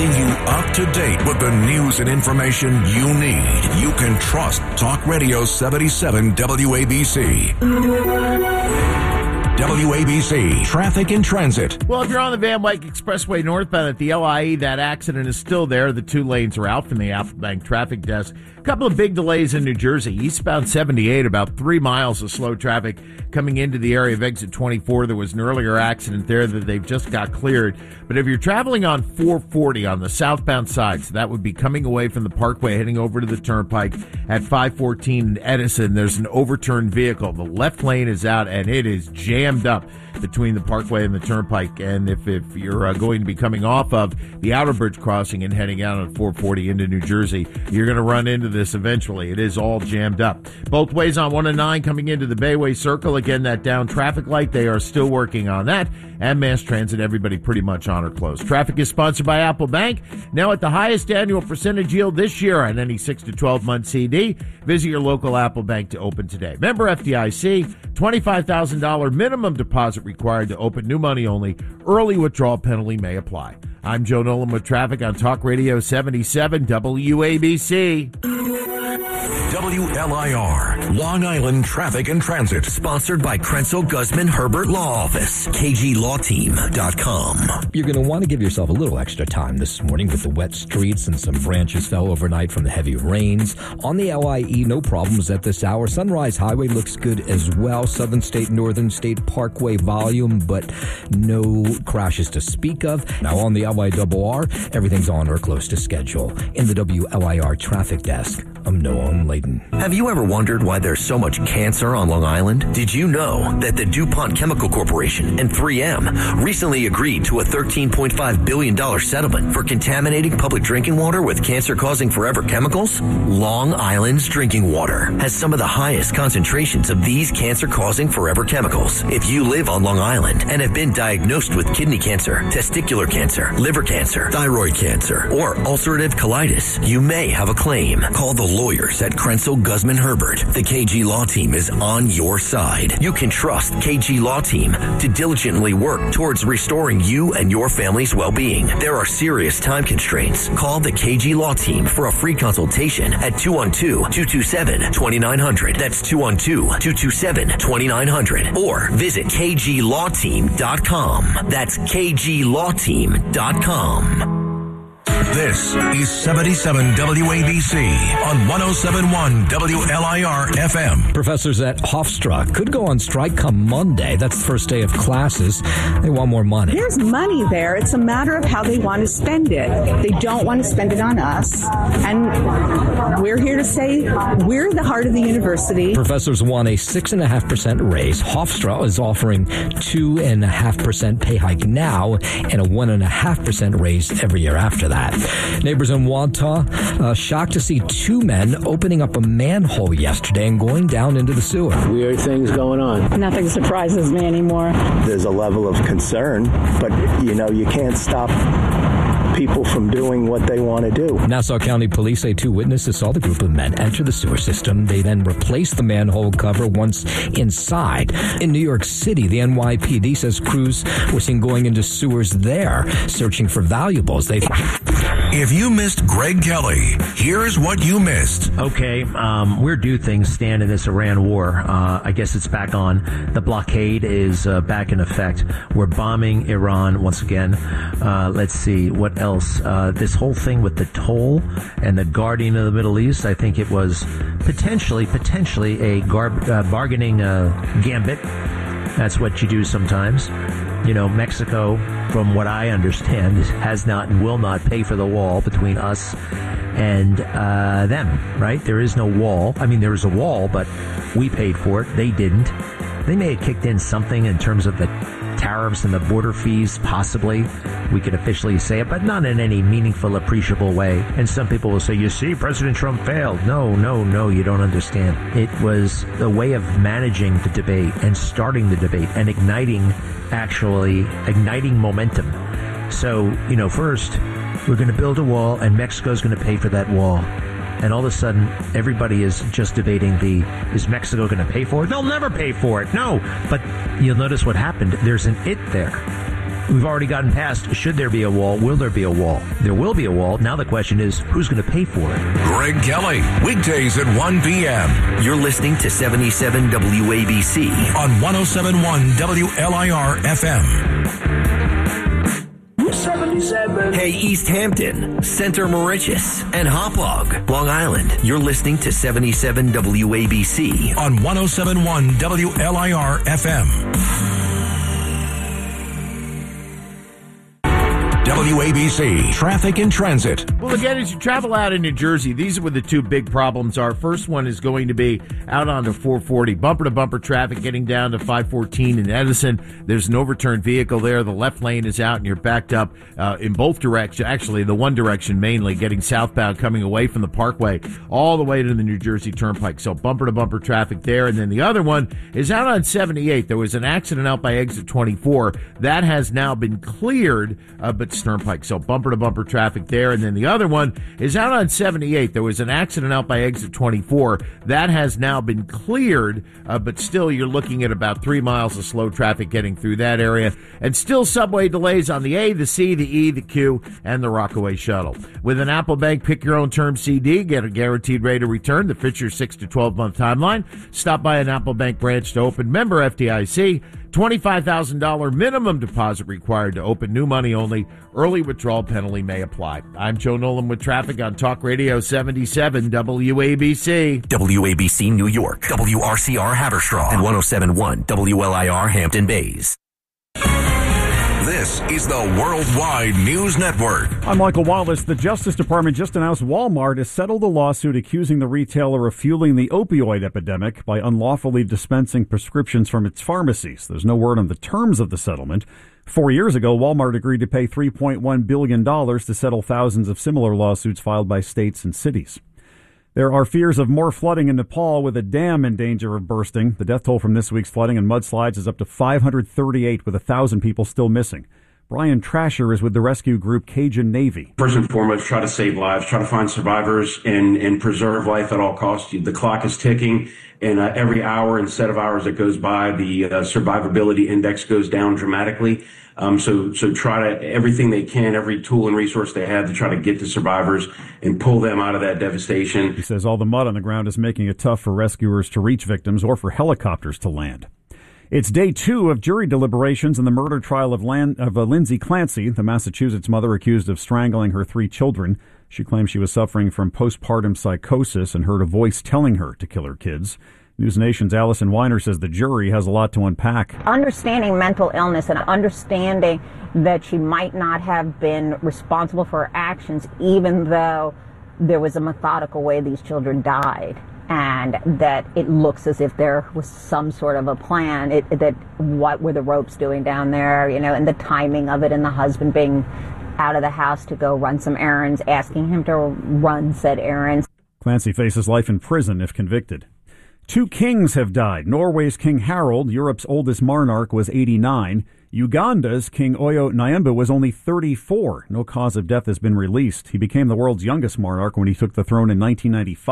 keeping you up to date with the news and information you need. You can trust Talk Radio 77 WABC. WABC, Traffic and Transit. Well, if you're on the Van Wyck Expressway northbound at the LIE, that accident is still there. The 2 lanes are out from the Applebank traffic desk. A couple of big delays in New Jersey. Eastbound 78, about 3 miles of slow traffic coming into the area of exit 24. There was an earlier accident there that they've just got cleared. But if you're traveling on 440 on the southbound side, so that would be coming away from the Parkway, heading over to the Turnpike at 514 in Edison, there's an overturned vehicle. The left lane is out, and it is jammed up between the Parkway and the Turnpike. And if you're going to be coming off of the Outer Bridge crossing and heading out on 440 into New Jersey, you're going to run into this eventually. It is all jammed up. Both ways on 109 coming into the Bayway Circle. Again, that down traffic light, they are still working on that. And mass transit, everybody pretty much on or close. Traffic is sponsored by Apple Bank. Now at the highest annual percentage yield this year on any 6 to 12 month CD. Visit your local Apple Bank to open today. Member FDIC, $25,000 minimum deposit required to open, new money only. Early withdrawal penalty may apply. I'm Joe Nolan with traffic on Talk Radio 77 WABC. WLIR, Long Island Traffic and Transit. Sponsored by Krenzel Guzman Herbert Law Office. KGLawTeam.com. You're going to want to give yourself a little extra time this morning with the wet streets, and some branches fell overnight from the heavy rains. On the LIE, no problems at this hour. Sunrise Highway looks good as well. Southern State, Northern State Parkway volume, but no crashes to speak of. Now on the LIRR, everything's on or close to schedule. In the WLIR traffic desk, I'm Noam Layden. Have you ever wondered why there's so much cancer on Long Island? Did you know that the DuPont Chemical Corporation and 3M recently agreed to a $13.5 billion settlement for contaminating public drinking water with cancer-causing forever chemicals? Long Island's drinking water has some of the highest concentrations of these cancer-causing forever chemicals. If you live on Long Island and have been diagnosed with kidney cancer, testicular cancer, liver cancer, thyroid cancer, or ulcerative colitis, you may have a claim. Call the lawyers at Krenzel Guzman Herbert. The KG Law Team is on your side. You can trust KG Law Team to diligently work towards restoring you and your family's well-being. There are serious time constraints. Call the KG Law Team for a free consultation at 212-227-2900. That's 212-227-2900. Or visit KGLawTeam.com. That's KGLawTeam.com. This is 77 WABC on 107.1 WLIR FM. Professors at Hofstra could go on strike come Monday. That's the first day of classes. They want more money. There's money there. It's a matter of how they want to spend it. They don't want to spend it on us. And we're here to say we're the heart of the university. Professors want a 6.5% raise. Hofstra is offering 2.5% pay hike now and a 1.5% raise every year after that. Neighbors in Wantagh shocked to see 2 men opening up a manhole yesterday and going down into the sewer. Weird things going on. Nothing surprises me anymore. There's a level of concern, but, you can't stop people from doing what they want to do. Nassau County Police say 2 witnesses saw the group of men enter the sewer system. They then replaced the manhole cover once inside. In New York City, the NYPD says crews were seen going into sewers there, searching for valuables. If you missed Greg Kelly, here's what you missed. Okay, we're due things stand in this Iran war. I guess it's back on. The blockade is back in effect. We're bombing Iran once again. Let's see, what else? This whole thing with the toll and the guardian of the Middle East, I think it was potentially a bargaining gambit. That's what you do sometimes. Mexico, from what I understand, has not and will not pay for the wall between us and them, right? There is no wall. I mean, there is a wall, but we paid for it. They didn't. They may have kicked in something in terms of the tariffs and the border fees, possibly. We could officially say it, but not in any meaningful, appreciable way. And some people will say, you see, President Trump failed. No, you don't understand. It was a way of managing the debate and starting the debate and igniting momentum. So, first, we're going to build a wall, and Mexico's going to pay for that wall. And all of a sudden, everybody is just debating is Mexico going to pay for it? They'll never pay for it. No. But you'll notice what happened. There's an it there. We've already gotten past, should there be a wall? Will there be a wall? There will be a wall. Now the question is, who's going to pay for it? Greg Kelly, weekdays at 1 p.m. You're listening to 77 WABC on 107.1 WLIR FM. 77. Hey, East Hampton, Center Moriches, and Hauppauge, Long Island. You're listening to 77 WABC on 107.1 WLIR FM. WABC Traffic and Transit. Well, again, as you travel out in New Jersey, these are where the two big problems are. First one is going to be out onto 440. Bumper-to-bumper traffic getting down to 514 in Edison. There's an overturned vehicle there. The left lane is out, and you're backed up in both directions. Actually, the one direction mainly, getting southbound, coming away from the Parkway all the way to the New Jersey Turnpike. So bumper-to-bumper traffic there. And then the other one is out on 78. There was an accident out by exit 24. That has now been cleared, but Turnpike. So bumper-to-bumper traffic there. And then the other one is out on 78. There was an accident out by exit 24. That has now been cleared, but still you're looking at about 3 miles of slow traffic getting through that area. And still subway delays on the A, the C, the E, the Q, and the Rockaway Shuttle. With an Apple Bank Pick Your Own Term CD, get a guaranteed rate of return, the Fisher 6 to 12 month timeline. Stop by an Apple Bank branch to open. Member FDIC. $25,000 minimum deposit required to open. New money only. Early withdrawal penalty may apply. I'm Joe Nolan with traffic on Talk Radio 77 WABC. WABC New York, WRCR Haverstraw, and 107.1 WLIR Hampton Bays. This is the Worldwide News Network. I'm Michael Wallace. The Justice Department just announced Walmart has settled a lawsuit accusing the retailer of fueling the opioid epidemic by unlawfully dispensing prescriptions from its pharmacies. There's no word on the terms of the settlement. 4 years ago, Walmart agreed to pay $3.1 billion to settle thousands of similar lawsuits filed by states and cities. There are fears of more flooding in Nepal, with a dam in danger of bursting. The death toll from this week's flooding and mudslides is up to 538, with 1,000 people still missing. Brian Trasher is with the rescue group Cajun Navy. First and foremost, try to save lives, try to find survivors, and preserve life at all costs. The clock is ticking, and every hour and set of hours that goes by, the survivability index goes down dramatically. So try to, everything they can, every tool and resource they have to try to get the survivors and pull them out of that devastation. He says all the mud on the ground is making it tough for rescuers to reach victims or for helicopters to land. It's day 2 of jury deliberations in the murder trial of Lindsay Clancy, the Massachusetts mother accused of strangling her 3 children. She claims she was suffering from postpartum psychosis and heard a voice telling her to kill her kids. News Nation's Allison Weiner says the jury has a lot to unpack. Understanding mental illness and understanding that she might not have been responsible for her actions, even though there was a methodical way these children died, and that it looks as if there was some sort of a plan, that what were the ropes doing down there, and the timing of it, and the husband being out of the house to go run some errands, asking him to run said errands. Clancy faces life in prison if convicted. 2 kings have died. Norway's King Harald, Europe's oldest monarch, was 89. Uganda's King Oyo Nyemba was only 34. No cause of death has been released. He became the world's youngest monarch when he took the throne in 1995.